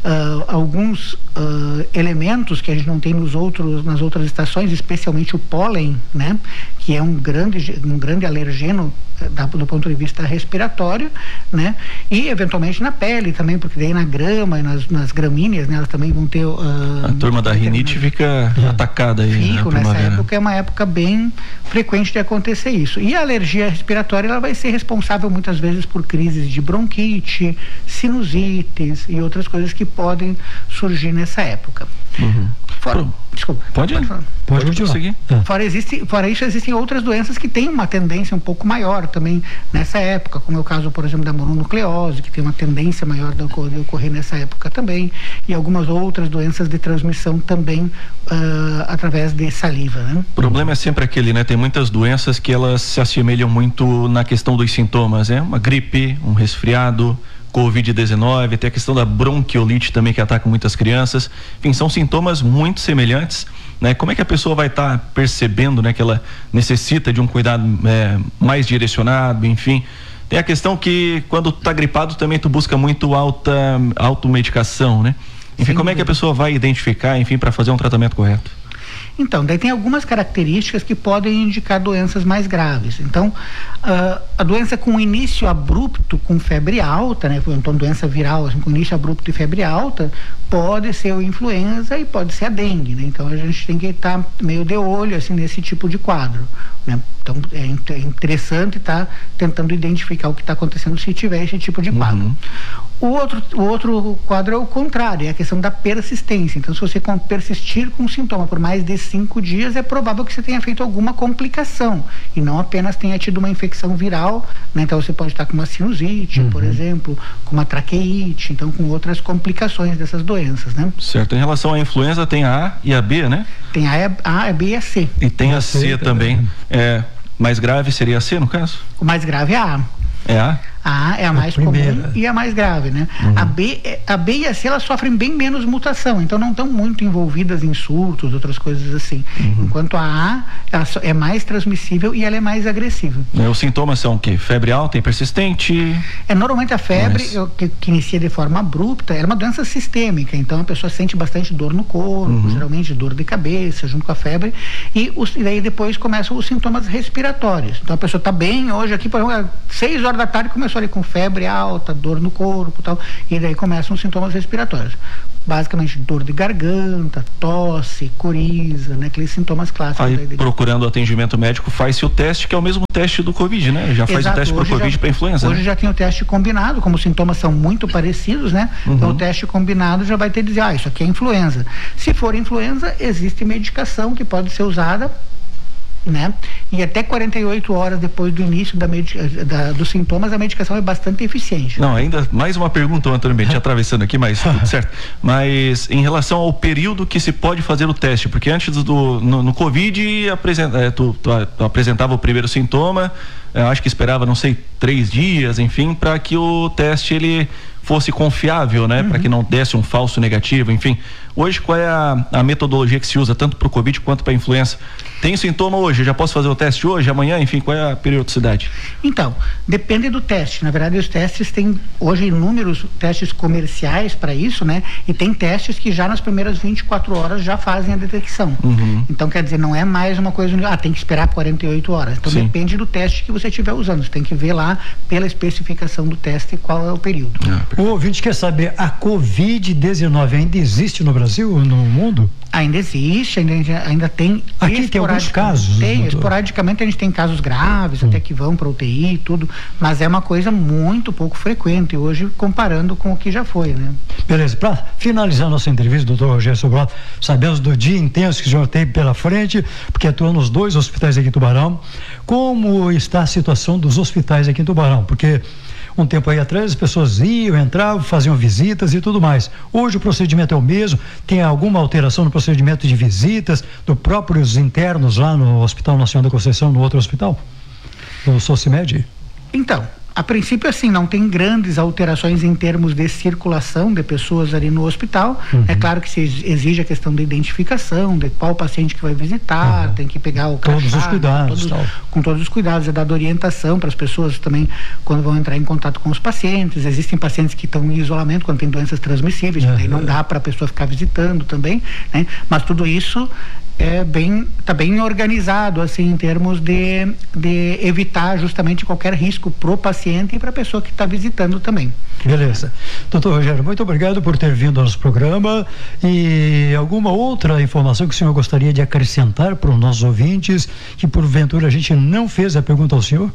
alguns elementos que a gente não tem nas outras estações, especialmente o pólen, né? Que é um grande alergeno do ponto de vista respiratório, né? E eventualmente na pele também, porque daí na grama e nas gramíneas, né, elas também vão ter a turma da rinite fica atacada aí, nessa época é uma época bem frequente de acontecer isso. E a alergia respiratória, ela vai ser responsável muitas vezes por crises de bronquite, sinusites e outras coisas que podem surgir nessa época. Desculpa. Pode conseguir. Fora isso, existem outras doenças que têm uma tendência um pouco maior também nessa época, como é o caso, por exemplo, da mononucleose, que tem uma tendência maior de ocorrer nessa época também, e algumas outras doenças de transmissão também através de saliva, né? O problema é sempre aquele, né? Tem muitas doenças que elas se assemelham muito na questão dos sintomas, né? Uma gripe, um resfriado, Covid-19, tem a questão da bronquiolite também, que ataca muitas crianças. Enfim, são sintomas muito semelhantes, né? Como é que a pessoa vai estar percebendo, né, que ela necessita de um cuidado mais direcionado, enfim. Tem a questão que quando tu tá gripado também tu busca muito automedicação, né? Enfim, como é que a pessoa vai identificar, enfim, para fazer um tratamento correto? Então, daí tem algumas características que podem indicar doenças mais graves. Então, a doença com início abrupto, com febre alta, né? Então, doença viral, assim, com início abrupto e febre alta, pode ser o influenza e pode ser a dengue, né? Então, a gente tem que estar meio de olho, assim, nesse tipo de quadro, né? Então, é interessante estar tentando identificar o que está acontecendo se tiver esse tipo de quadro. O outro quadro é o contrário, é a questão da persistência. Então, se você persistir com o sintoma por mais de 5 dias, é provável que você tenha feito alguma complicação e não apenas tenha tido uma infecção viral, né? Então, você pode estar com uma sinusite, por exemplo, com uma traqueite, então com outras complicações dessas doenças, né? Certo. Em relação à influenza, tem a A e a B, né? Tem a B e a C. E tem a C também. Mais grave seria a C, no caso? O mais grave é a A. É A? A A é a mais comum e a mais grave, né? A B e a C, elas sofrem bem menos mutação, então não estão muito envolvidas em surtos, outras coisas assim. Enquanto a A, ela é mais transmissível e ela é mais agressiva. Os sintomas são o quê? Febre alta e persistente? Normalmente a febre, que inicia de forma abrupta, é uma doença sistêmica, então a pessoa sente bastante dor no corpo, geralmente dor de cabeça, junto com a febre, e daí depois começam os sintomas respiratórios. Então a pessoa está bem, hoje aqui, por exemplo, às 6 horas da tarde começou ali com febre alta, dor no corpo e tal, e daí começam os sintomas respiratórios. Basicamente dor de garganta, tosse, coriza, né? Aqueles sintomas clássicos. Aí, procurando atendimento médico, faz-se o teste, que é o mesmo teste do Covid, né? Já faz o teste para Covid e para influenza. Hoje já tem o teste combinado, como os sintomas são muito parecidos, né? Então o teste combinado já vai ter que dizer, isso aqui é influenza. Se for influenza, existe medicação que pode ser usada, né? E até 48 horas depois do início dos sintomas, a medicação é bastante eficiente. Não, ainda mais uma pergunta, Antônio Benite, atravessando aqui, mas tudo certo. Mas em relação ao período que se pode fazer o teste, porque antes no Covid tu apresentava o primeiro sintoma, acho que esperava, não sei, 3 dias, enfim, para que o teste ele fosse confiável, né? Para que não desse um falso negativo, enfim. Hoje, qual é a metodologia que se usa tanto para o Covid quanto para a influenza? Tem sintoma hoje, já posso fazer o teste hoje, amanhã, enfim, qual é a periodicidade? Então, depende do teste. Na verdade, os testes têm hoje inúmeros testes comerciais para isso, né? E tem testes que já nas primeiras 24 horas já fazem a detecção. Então, quer dizer, não é mais uma coisa, tem que esperar 48 horas. Então, depende do teste que você estiver usando. Você tem que ver lá, pela especificação do teste, qual é o período. O ouvinte quer saber, a Covid-19 ainda existe no Brasil, no mundo? Ainda existe, ainda tem. Aqui tem alguns casos. Tem, esporadicamente a gente tem casos graves, até que vão para UTI e tudo, mas é uma coisa muito pouco frequente hoje, comparando com o que já foi, né? Beleza, para finalizar nossa entrevista, doutor Rogério Sobral, sabemos do dia intenso que o senhor teve pela frente, porque atua nos 2 hospitais aqui em Tubarão. Como está a situação dos hospitais aqui em Tubarão? Porque um tempo aí atrás as pessoas iam, entravam, faziam visitas e tudo mais. Hoje o procedimento é o mesmo? Tem alguma alteração no procedimento de visitas dos próprios internos lá no Hospital Nacional da Conceição, no outro hospital? No Socimed? Então, a princípio, assim, não tem grandes alterações em termos de circulação de pessoas ali no hospital. É claro que se exige a questão da identificação, de qual paciente que vai visitar, tem que pegar o crachá, todos os cuidados, com todos os cuidados, é dado orientação para as pessoas também quando vão entrar em contato com os pacientes. Existem pacientes que estão em isolamento quando tem doenças transmissíveis, aí não dá para a pessoa ficar visitando também, né? Mas tudo isso tá bem organizado, assim, em termos de evitar justamente qualquer risco pro paciente e para a pessoa que está visitando também. Beleza. Doutor Rogério, muito obrigado por ter vindo ao nosso programa. E alguma outra informação que o senhor gostaria de acrescentar para os nossos ouvintes, que porventura a gente não fez a pergunta ao senhor?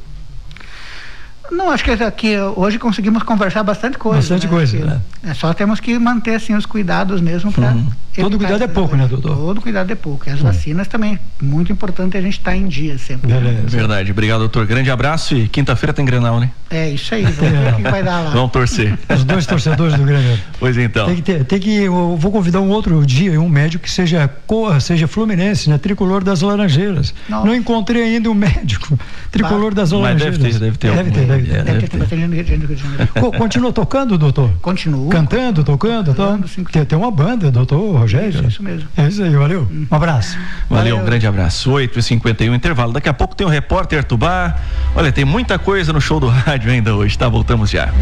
Não, acho que aqui hoje conseguimos conversar bastante coisa. Bastante coisa, né? Só temos que manter, assim, os cuidados mesmo para... Todo cuidado é pouco, né, doutor? Todo cuidado é pouco. E as vacinas também, muito importante a gente estar em dia sempre. Beleza. Verdade. Obrigado, doutor. Grande abraço e quinta-feira tem Grenal, né? É isso aí. Vamos ver o que vai dar lá. Vamos torcer. Os 2 torcedores do Grenal. Pois então. Eu vou convidar um outro dia, um médico que seja fluminense, né? Tricolor das Laranjeiras. Nossa. Não encontrei ainda um médico tricolor das Laranjeiras. Mas deve ter. Deve ter bastante gente. Continua tocando, doutor? Continuo. Cantando, tocando? Tem uma banda, doutor Rogério. Isso mesmo. É isso aí, valeu. Um abraço. Valeu, um grande abraço. 8h51, intervalo. Daqui a pouco tem o Repórter Tubá. Olha, tem muita coisa no show do rádio ainda hoje, tá? Voltamos já.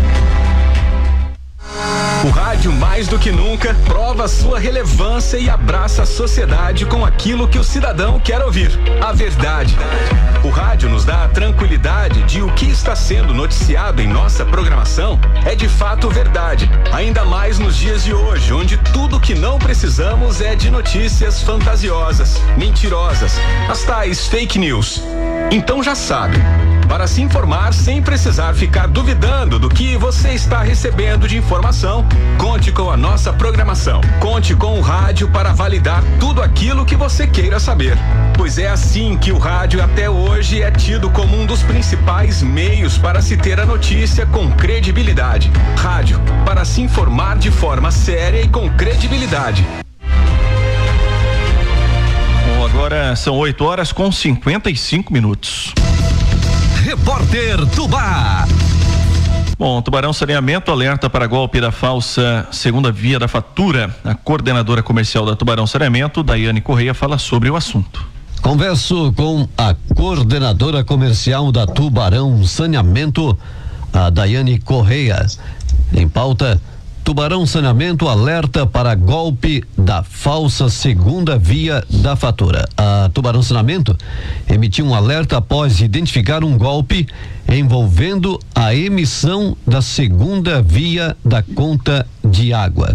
O rádio, mais do que nunca, prova sua relevância e abraça a sociedade com aquilo que o cidadão quer ouvir: a verdade. O rádio nos dá a tranquilidade de o que está sendo noticiado em nossa programação é de fato verdade, ainda mais nos dias de hoje, onde tudo que não precisamos é de notícias fantasiosas, mentirosas, as tais fake news. Então já sabe, para se informar sem precisar ficar duvidando do que você está recebendo de informação, conte com a nossa programação. Conte com o rádio para validar tudo aquilo que você queira saber. Pois é assim que o rádio até hoje é tido como um dos principais meios para se ter a notícia com credibilidade. Rádio, para se informar de forma séria e com credibilidade. Bom, agora são 8h55. Repórter Tubá. Bom, Tubarão Saneamento alerta para golpe da falsa segunda via da fatura. A coordenadora comercial da Tubarão Saneamento, Daiane Correia, fala sobre o assunto. Converso com a coordenadora comercial da Tubarão Saneamento, a Daiane Correia. Em pauta, Tubarão Saneamento alerta para golpe da falsa segunda via da fatura. A Tubarão Saneamento emitiu um alerta após identificar um golpe envolvendo a emissão da segunda via da conta de água.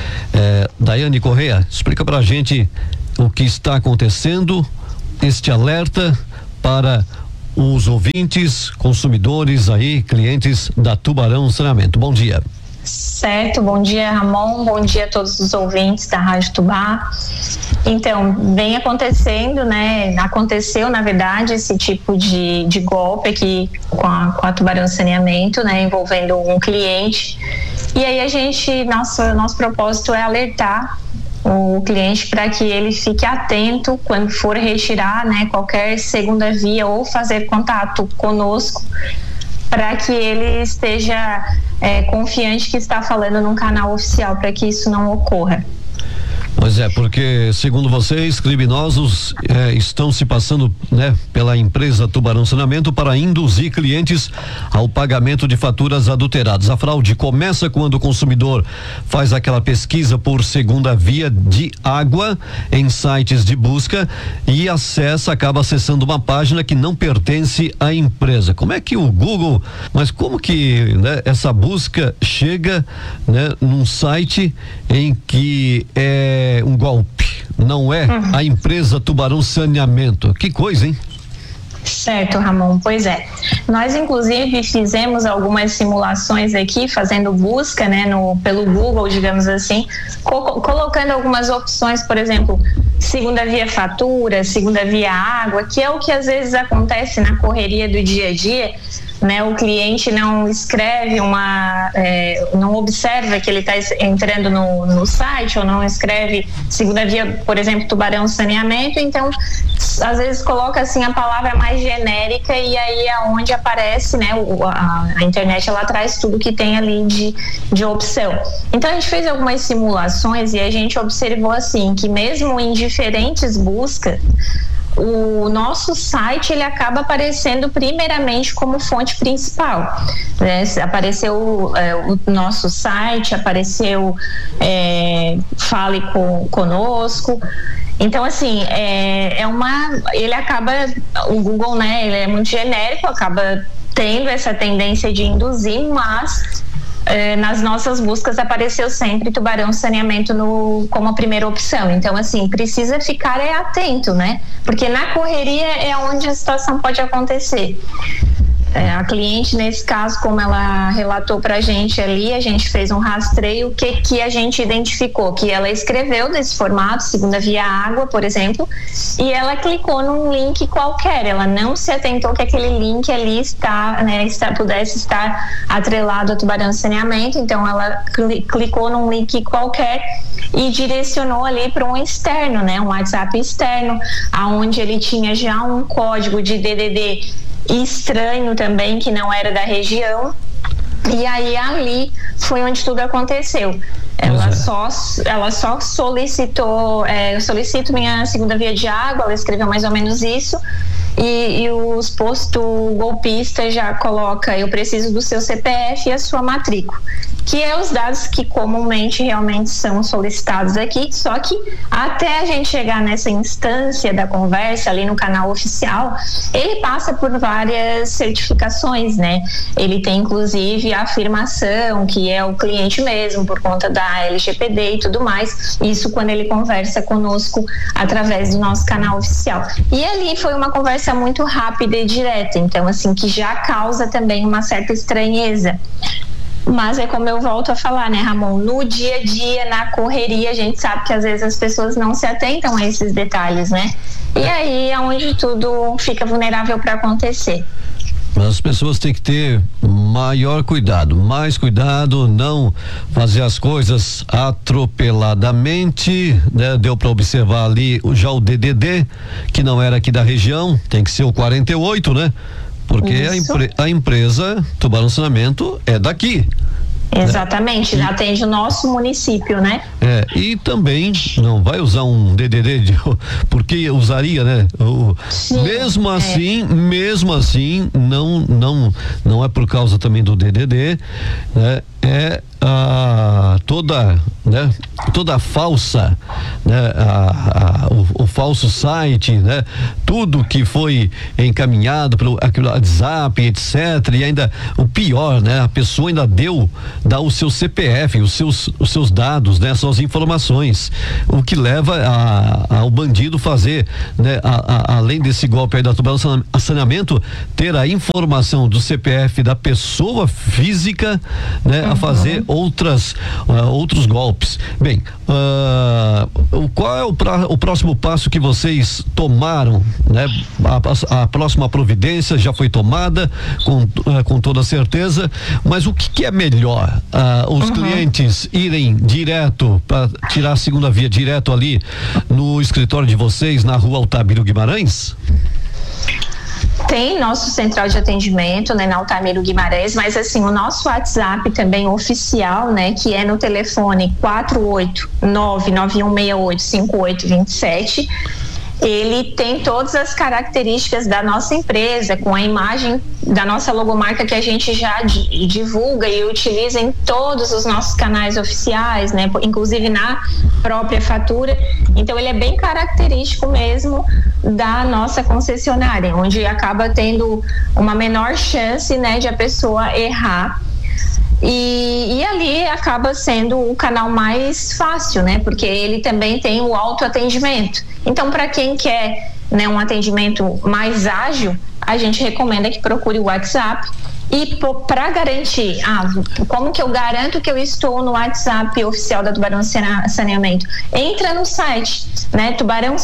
Daiane Correia, explica pra gente o que está acontecendo, este alerta para os ouvintes, consumidores aí, clientes da Tubarão Saneamento. Bom dia. Certo, bom dia, Ramon, bom dia a todos os ouvintes da Rádio Tubá. Então, vem acontecendo, né? Aconteceu, na verdade, esse tipo de golpe aqui com a Tubarão Saneamento, né? Envolvendo um cliente. E aí nosso propósito é alertar o cliente para que ele fique atento quando for retirar, né, qualquer segunda via ou fazer contato conosco, para que ele esteja confiante que está falando num canal oficial, para que isso não ocorra. Pois é, porque segundo vocês, criminosos estão se passando, né, pela empresa Tubarão Saneamento para induzir clientes ao pagamento de faturas adulteradas. A fraude começa quando o consumidor faz aquela pesquisa por segunda via de água em sites de busca e acaba acessando uma página que não pertence à empresa. Como é que o Google, mas como que, né, essa busca chega, né, num site em que um golpe, não é a empresa Tubarão Saneamento? Que coisa, hein? Certo, Ramon, pois é. Nós, inclusive, fizemos algumas simulações aqui, fazendo busca, né, pelo Google, digamos assim, colocando algumas opções, por exemplo, segunda via fatura, segunda via água, que é o que às vezes acontece na correria do dia a dia, né? O cliente não escreve não observa que ele está entrando no site, ou não escreve segunda via, por exemplo, Tubarão Saneamento, então às vezes coloca assim a palavra mais genérica e aí é onde aparece, né? A internet, ela traz tudo que tem ali de opção. Então a gente fez algumas simulações e a gente observou assim que mesmo em diferentes buscas, o nosso site, ele acaba aparecendo primeiramente como fonte principal, né? Apareceu o nosso site, apareceu Fale Conosco. Então, assim, ele acaba, o Google, né, ele é muito genérico, acaba tendo essa tendência de induzir, mas nas nossas buscas apareceu sempre Tubarão Saneamento como a primeira opção. Então, assim, precisa ficar atento, né? Porque na correria é onde a situação pode acontecer. A cliente, nesse caso, como ela relatou pra gente ali, a gente fez um rastreio, o que a gente identificou? Que ela escreveu desse formato, segunda via água, por exemplo, e ela clicou num link qualquer, ela não se atentou que aquele link ali pudesse estar atrelado a Tubarão Saneamento, então ela clicou num link qualquer e direcionou ali para um externo, né, um WhatsApp externo, aonde ele tinha já um código de DDD estranho também, que não era da região, e aí ali foi onde tudo aconteceu. Ela só solicitou, solicito minha segunda via de água, ela escreveu mais ou menos isso, e o suposto golpista já coloca: eu preciso do seu CPF e a sua matrícula, que é os dados que comumente realmente são solicitados aqui, só que até a gente chegar nessa instância da conversa ali no canal oficial, ele passa por várias certificações, né? Ele tem inclusive a afirmação que é o cliente mesmo, por conta da LGPD e tudo mais, isso quando ele conversa conosco através do nosso canal oficial. E ali foi uma conversa muito rápida e direta, então assim, que já causa também uma certa estranheza. Mas é como eu volto a falar, né, Ramon, no dia a dia, na correria, a gente sabe que às vezes as pessoas não se atentam a esses detalhes, né? E aí é onde tudo fica vulnerável para acontecer. As pessoas têm que ter mais cuidado, não fazer as coisas atropeladamente, né? Deu para observar ali já o DDD, que não era aqui da região, tem que ser o 48, né? Porque a empresa Tubarão Saneamento é daqui. Exatamente, já atende o nosso município, né? E também não vai usar um DDD, porque usaria, né? Sim, mesmo assim, não é por causa também do DDD, né? Toda a falsa, né? O falso site, né? Tudo que foi encaminhado pelo aquele WhatsApp, etc. E ainda o pior, né? A pessoa ainda dá o seu CPF, os seus dados, né? Suas informações, o que leva ao bandido fazer, né? Além desse golpe aí da Tubarão Saneamento, ter a informação do CPF da pessoa física, né? A fazer outros golpes. Bem, qual é o próximo passo que vocês tomaram, né? A próxima providência já foi tomada com toda certeza, mas o que é melhor? Os clientes irem direto para tirar a segunda via direto ali no escritório de vocês na Rua Altamiro Guimarães? Tem nosso central de atendimento, né, na Altamiro Guimarães, mas assim, o nosso WhatsApp também oficial, né, que é no telefone 48991685827, ele tem todas as características da nossa empresa, com a imagem da nossa logomarca que a gente já divulga e utiliza em todos os nossos canais oficiais, né? Inclusive na própria fatura. Então ele é bem característico mesmo da nossa concessionária, onde acaba tendo uma menor chance, né, de a pessoa errar. E ali acaba sendo o canal mais fácil, né? Porque ele também tem o autoatendimento. Então, para quem quer, né, um atendimento mais ágil, a gente recomenda que procure o WhatsApp. E para garantir, como que eu garanto que eu estou no WhatsApp oficial da Tubarão Saneamento? Entra no site, né,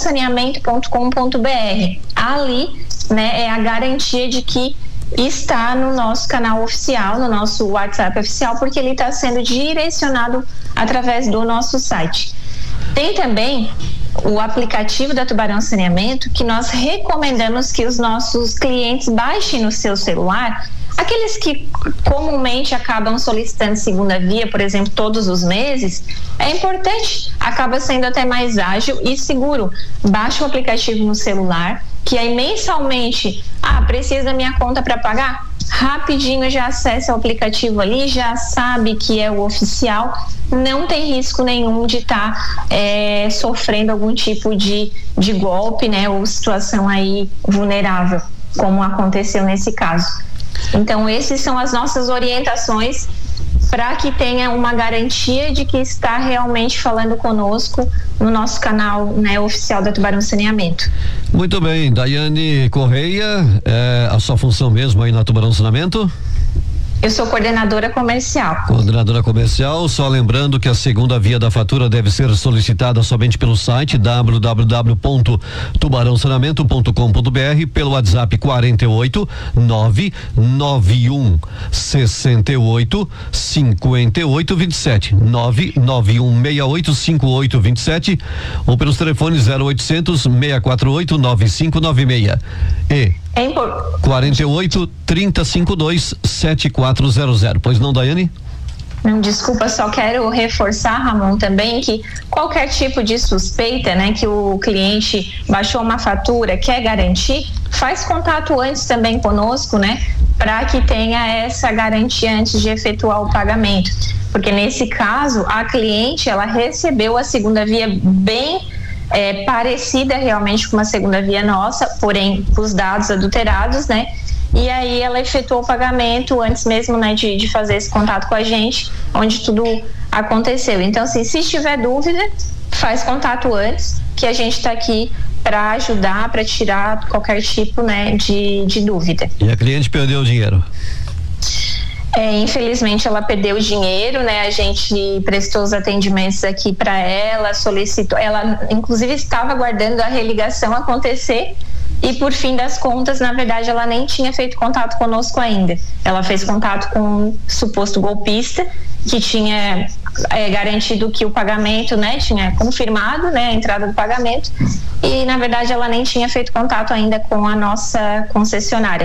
tubarãosaneamento.com.br. Ali, né, é a garantia de que está no nosso canal oficial, no nosso WhatsApp oficial, porque ele está sendo direcionado através do nosso site. Tem também o aplicativo da Tubarão Saneamento, que nós recomendamos que os nossos clientes baixem no seu celular. Aqueles que comumente acabam solicitando segunda via, por exemplo, todos os meses, é importante, acaba sendo até mais ágil e seguro. Baixa o aplicativo no celular, que aí mensalmente, precisa da minha conta para pagar? Rapidinho já acessa o aplicativo ali, já sabe que é o oficial, não tem risco nenhum de estar sofrendo algum tipo de golpe, né, ou situação aí vulnerável, como aconteceu nesse caso. Então, essas são as nossas orientações para que tenha uma garantia de que está realmente falando conosco no nosso canal, né, oficial da Tubarão Saneamento. Muito bem, Daiane Correia, a sua função mesmo aí na Tubarão Saneamento? Eu sou coordenadora comercial. Coordenadora comercial, só lembrando que a segunda via da fatura deve ser solicitada somente pelo site www.tubarãosaneamento.com.br, pelo WhatsApp 48 991 68 58 27 991 68 58 27 ou pelos telefones 0800 648 9596 e 48 3052 7400. Pois não, Daiane? Desculpa, só quero reforçar, Ramon, também que qualquer tipo de suspeita, né, que o cliente baixou uma fatura, quer garantir, faz contato antes também conosco, né, para que tenha essa garantia antes de efetuar o pagamento. Porque nesse caso, a cliente, ela recebeu a segunda via bem parecida realmente com uma segunda via nossa, porém com os dados adulterados, né? E aí ela efetuou o pagamento antes mesmo, né, de fazer esse contato com a gente, onde tudo aconteceu. Então, assim, se tiver dúvida, faz contato antes, que a gente está aqui para ajudar, para tirar qualquer tipo, né, de dúvida. E a cliente perdeu o dinheiro? Infelizmente ela perdeu o dinheiro, né? A gente prestou os atendimentos aqui para ela, solicitou, ela inclusive estava aguardando a religação acontecer e por fim das contas, na verdade, ela nem tinha feito contato conosco ainda. Ela fez contato com um suposto golpista que tinha garantido que o pagamento, né, tinha confirmado, né, a entrada do pagamento e na verdade ela nem tinha feito contato ainda com a nossa concessionária.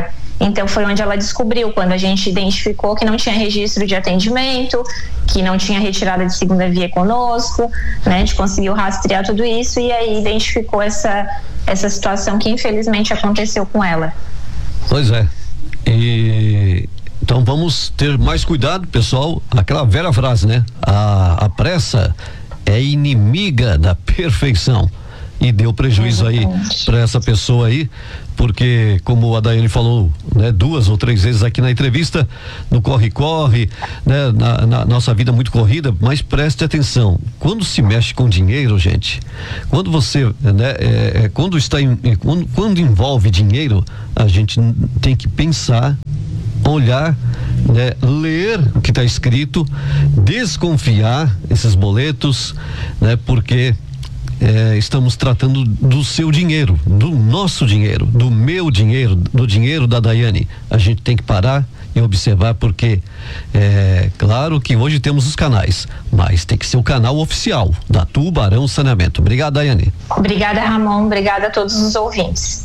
Então foi onde ela descobriu, quando a gente identificou que não tinha registro de atendimento, que não tinha retirada de segunda via conosco, né? A gente conseguiu rastrear tudo isso e aí identificou essa situação que infelizmente aconteceu com ela. Pois é. Então vamos ter mais cuidado, pessoal. Aquela velha frase, né? A pressa é inimiga da perfeição. E deu prejuízo aí para essa pessoa aí, porque como a Daiane falou, né, 2 ou 3 vezes aqui na entrevista, no corre-corre, né, na nossa vida muito corrida, mas preste atenção, quando se mexe com dinheiro, gente, quando você, né, quando envolve dinheiro, a gente tem que pensar, olhar, né, ler o que está escrito, desconfiar esses boletos, né, porque estamos tratando do seu dinheiro, do nosso dinheiro, do meu dinheiro, do dinheiro da Daiane. A gente tem que parar e observar, porque claro que hoje temos os canais, mas tem que ser o canal oficial da Tubarão Saneamento. Obrigado, Daiane. Obrigada, Ramon. Obrigada a todos os ouvintes.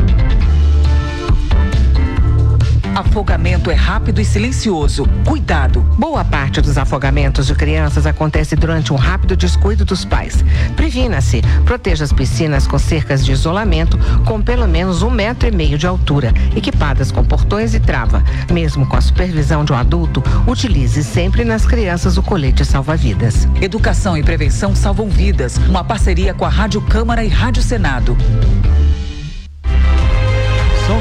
Afogamento é rápido e silencioso. Cuidado! Boa parte dos afogamentos de crianças acontece durante um rápido descuido dos pais. Previna-se. Proteja as piscinas com cercas de isolamento com pelo menos 1,5 metro de altura, equipadas com portões e trava. Mesmo com a supervisão de um adulto, utilize sempre nas crianças o colete salva-vidas. Educação e prevenção salvam vidas. Uma parceria com a Rádio Câmara e Rádio Senado. São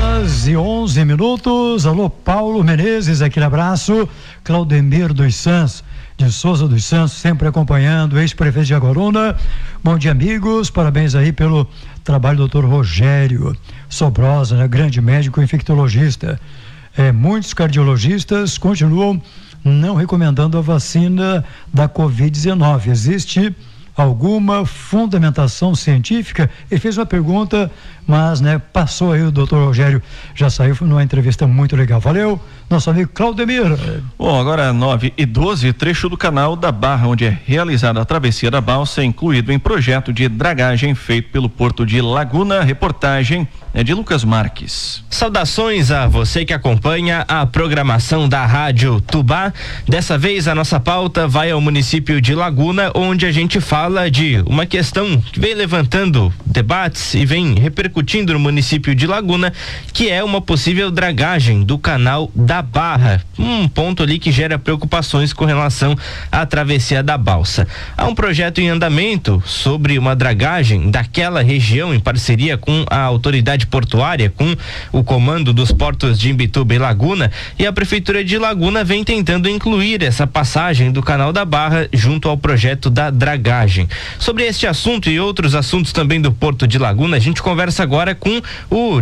9h11. Alô, Paulo Menezes, aquele abraço. Claudemir dos Santos, de Souza dos Santos, sempre acompanhando, ex-prefeito de Jaguaruna. Bom dia, amigos. Parabéns aí pelo trabalho do Dr. Rogério Sobrosa, né? Grande médico infectologista. Muitos cardiologistas continuam não recomendando a vacina da Covid-19. Existe alguma fundamentação científica? Ele fez uma pergunta, mas, né, passou aí, o doutor Rogério já saiu numa entrevista muito legal. Valeu, nosso amigo Claudemir. Bom, agora 9h12, trecho do canal da Barra, onde é realizada a travessia da balsa, incluído em projeto de dragagem feito pelo Porto de Laguna. Reportagem é de Lucas Marques. Saudações a você que acompanha a programação da Rádio Tubá. Dessa vez a nossa pauta vai ao município de Laguna, onde a gente fala de uma questão que vem levantando debates e vem repercutindo no município de Laguna, que é uma possível dragagem do canal da Barra, um ponto ali que gera preocupações com relação à travessia da balsa. Há um projeto em andamento sobre uma dragagem daquela região em parceria com a autoridade portuária, com o comando dos portos de Imbituba e Laguna, e a prefeitura de Laguna vem tentando incluir essa passagem do canal da Barra junto ao projeto da dragagem. Sobre este assunto e outros assuntos também do Porto de Laguna, a gente conversa agora com o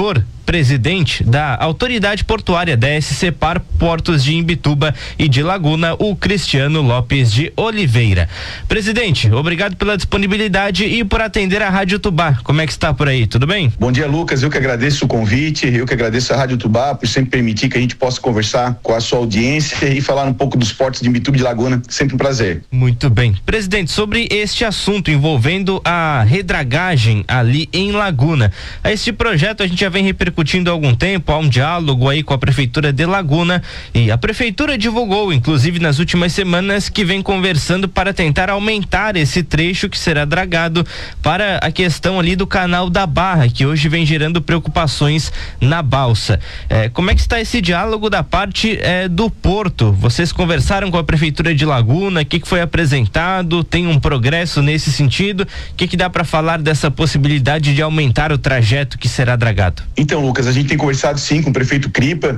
presidente da autoridade portuária da SCPar Portos de Imbituba e de Laguna, o Cristiano Lopes de Oliveira. Presidente, obrigado pela disponibilidade e por atender a Rádio Tubá. Como é que está por aí? Tudo bem? Bom dia, Lucas. Eu que agradeço o convite, eu que agradeço a Rádio Tubá por sempre permitir que a gente possa conversar com a sua audiência e falar um pouco dos portos de Imbituba e de Laguna. Sempre um prazer. Muito bem. Presidente, sobre este assunto envolvendo a redragagem ali em Laguna, este projeto a gente já vem repercutindo há algum tempo, há um diálogo aí com a prefeitura de Laguna, e a prefeitura divulgou, inclusive nas últimas semanas, que vem conversando para tentar aumentar esse trecho que será dragado para a questão ali do canal da Barra, que hoje vem gerando preocupações na balsa. Como é que está esse diálogo da parte do Porto? Vocês conversaram com a prefeitura de Laguna? O que foi apresentado? Tem um progresso nesse sentido? O que dá para falar dessa possibilidade de aumentar o trajeto que será dragado? Então, Lucas, a gente tem conversado sim com o prefeito Cripa,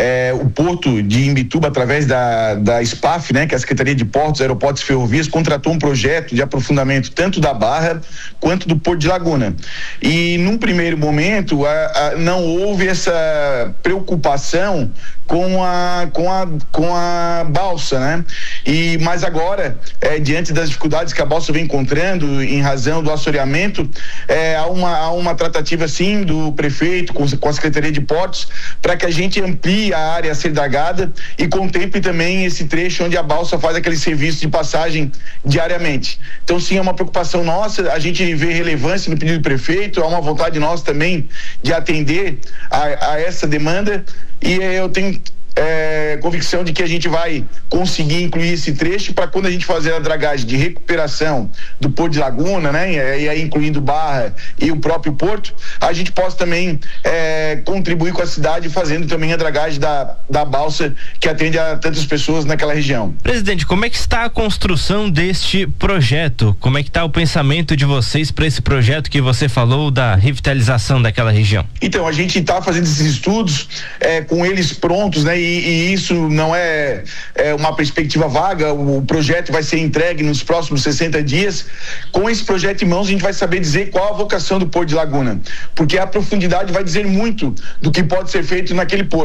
o Porto de Imbituba, através da SPAF, né, que é a Secretaria de Portos, Aeroportos e Ferrovias, contratou um projeto de aprofundamento tanto da Barra quanto do Porto de Laguna. E num primeiro momento não houve essa preocupação com a balsa, né? Mas agora, diante das dificuldades que a balsa vem encontrando em razão do assoreamento, há uma tratativa sim do prefeito com a Secretaria de Portos para que a gente amplie a área a ser dragada e contemple também esse trecho onde a balsa faz aquele serviço de passagem diariamente. Então sim, é uma preocupação nossa, a gente vê relevância no pedido do prefeito, há uma vontade nossa também de atender a essa demanda, e eu tenho convicção de que a gente vai conseguir incluir esse trecho para quando a gente fazer a dragagem de recuperação do Porto de Laguna, né? E aí incluindo Barra e o próprio Porto, a gente possa também contribuir com a cidade fazendo também a dragagem da balsa que atende a tantas pessoas naquela região. Presidente, como é que está a construção deste projeto? Como é que está o pensamento de vocês para esse projeto que você falou da revitalização daquela região? Então, a gente está fazendo esses estudos com eles prontos, né? E isso não é uma perspectiva vaga, o projeto vai ser entregue nos próximos 60 dias. Com esse projeto em mãos, a gente vai saber dizer qual a vocação do Porto de Laguna, porque a profundidade vai dizer muito do que pode ser feito naquele porto.